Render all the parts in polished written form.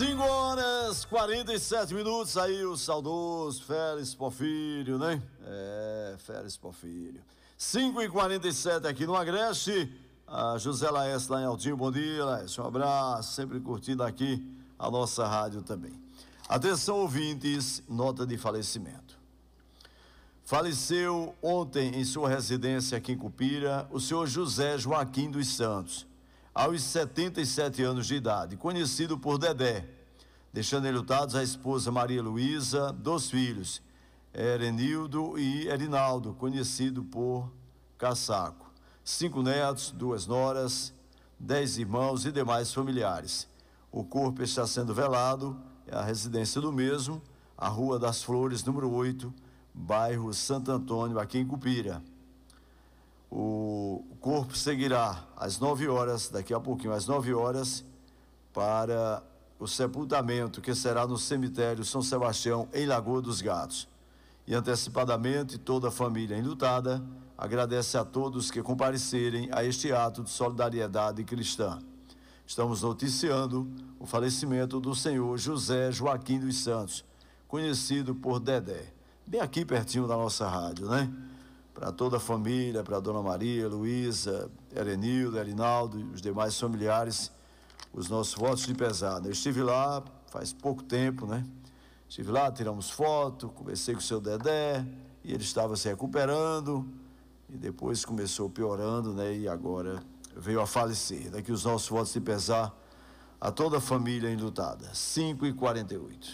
5h47, aí o saudoso Félix Porfírio, né? Félix Porfírio. 5h47 aqui no Agreste, a José Laércio lá em Altinho. Bom dia, Laércio, um abraço, sempre curtindo aqui a nossa rádio também. Atenção, ouvintes, nota de falecimento. Faleceu ontem em sua residência aqui em Cupira o senhor José Joaquim dos Santos, aos 77 anos de idade, conhecido por Dedé, deixando enlutados a esposa Maria Luísa, 2 filhos, Erenildo e Erinaldo, conhecido por Caçaco, 5 netos, 2 noras, 10 irmãos e demais familiares. O corpo está sendo velado, é a residência do mesmo, a Rua das Flores, número 8, bairro Santo Antônio, aqui em Cupira. O corpo seguirá às 9 horas, daqui a pouquinho, às 9 horas, para o sepultamento, que será no cemitério São Sebastião, em Lagoa dos Gatos. E antecipadamente, toda a família enlutada agradece a todos que comparecerem a este ato de solidariedade cristã. Estamos noticiando o falecimento do senhor José Joaquim dos Santos, conhecido por Dedé, bem aqui pertinho da nossa rádio, né? Para toda a família, para a dona Maria, Luísa, Erenildo, Erinaldo e os demais familiares, os nossos votos de pesar. Eu estive lá faz pouco tempo, né? Estive lá, tiramos foto, conversei com o seu Dedé e ele estava se recuperando e depois começou piorando, né? E agora veio a falecer. Daqui os nossos votos de pesar a toda a família enlutada. 5h48.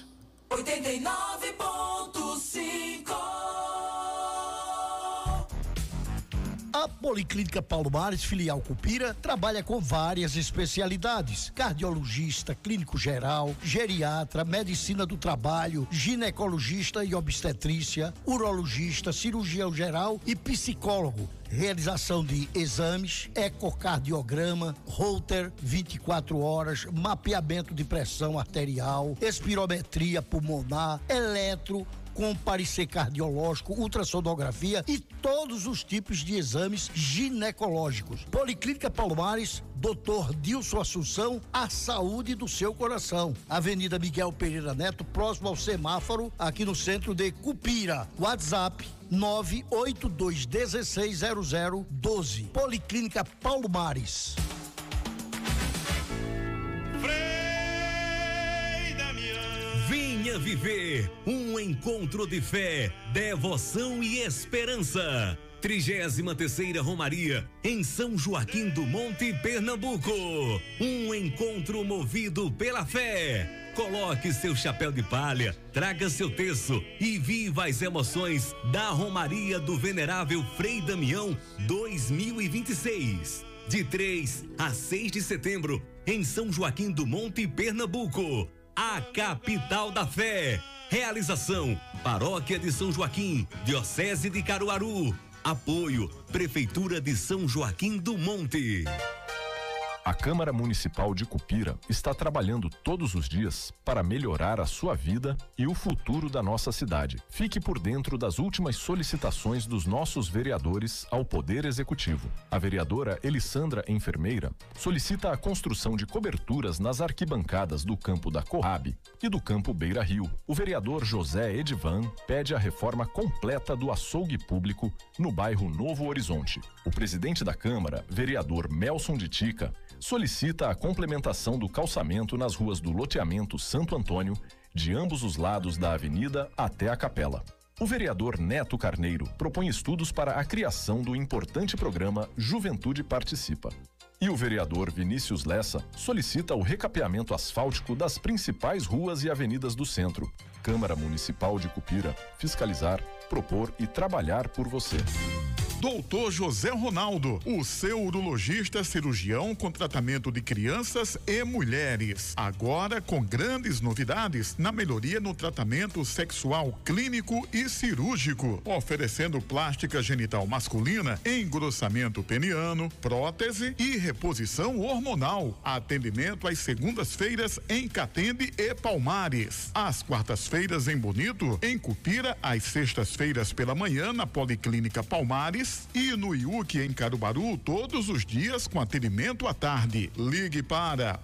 89.5. A Policlínica Paulo Mares, filial Cupira, trabalha com várias especialidades: cardiologista, clínico geral, geriatra, medicina do trabalho, ginecologista e obstetrícia, urologista, cirurgião geral e psicólogo. Realização de exames, ecocardiograma, Holter 24 horas, mapeamento de pressão arterial, espirometria pulmonar, eletro, com parecer cardiológico, ultrassonografia e todos os tipos de exames ginecológicos. Policlínica Paulo Mares, Dr. Dilson Assunção, a saúde do seu coração. Avenida Miguel Pereira Neto, próximo ao semáforo, aqui no centro de Cupira. WhatsApp 982160012. Policlínica Paulo Mares. Venha viver um encontro de fé, devoção e esperança. 33ª Romaria em São Joaquim do Monte, Pernambuco. Um encontro movido pela fé. Coloque seu chapéu de palha, traga seu terço e viva as emoções da Romaria do Venerável Frei Damião 2026. De 3 a 6 de setembro em São Joaquim do Monte, Pernambuco. A capital da fé. Realização: Paróquia de São Joaquim, Diocese de Caruaru. Apoio: Prefeitura de São Joaquim do Monte. A Câmara Municipal de Cupira está trabalhando todos os dias para melhorar a sua vida e o futuro da nossa cidade. Fique por dentro das últimas solicitações dos nossos vereadores ao Poder Executivo. A vereadora Elissandra Enfermeira solicita a construção de coberturas nas arquibancadas do campo da Coab e do campo Beira Rio. O vereador José Edivan pede a reforma completa do açougue público no bairro Novo Horizonte. O presidente da Câmara, vereador Melson de Tica, solicita a complementação do calçamento nas ruas do loteamento Santo Antônio, de ambos os lados da avenida até a capela. O vereador Neto Carneiro propõe estudos para a criação do importante programa Juventude Participa. E o vereador Vinícius Lessa solicita o recapeamento asfáltico das principais ruas e avenidas do centro. Câmara Municipal de Cupira, fiscalizar, propor e trabalhar por você. Doutor José Ronaldo, o seu urologista cirurgião com tratamento de crianças e mulheres. Agora com grandes novidades na melhoria no tratamento sexual clínico e cirúrgico, oferecendo plástica genital masculina, engrossamento peniano, prótese e reposição hormonal. Atendimento às segundas-feiras em Catende e Palmares. Às quartas-feiras em Bonito, em Cupira, às sextas-feiras pela manhã na Policlínica Palmares Gomes e no IUC em Caruaru todos os dias com atendimento à tarde. Ligue para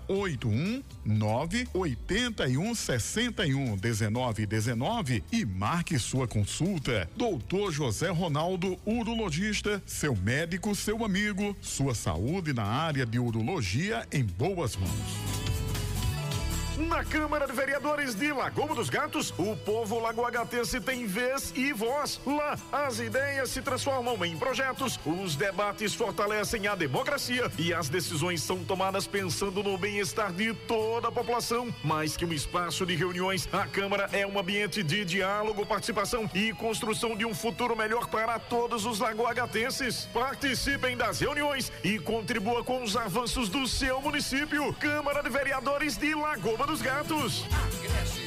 819-8161-1919 e marque sua consulta. Doutor José Ronaldo, urologista, seu médico, seu amigo, sua saúde na área de urologia em boas mãos. Na Câmara de Vereadores de Lagoa dos Gatos, o povo lagoagatense tem vez e voz. Lá, as ideias se transformam em projetos, os debates fortalecem a democracia e as decisões são tomadas pensando no bem-estar de toda a população. Mais que um espaço de reuniões, a Câmara é um ambiente de diálogo, participação e construção de um futuro melhor para todos os lagoagatenses. Participem das reuniões e contribua com os avanços do seu município. Câmara de Vereadores de Lagoa dos Gatos.